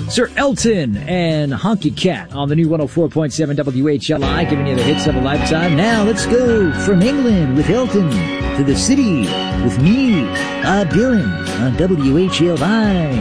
Sir Elton and Honky Cat on the new 104.7 WHLI, giving you the hits of a lifetime. Now let's go from England with Elton to the city with me, Bob Dylan, on WHLI.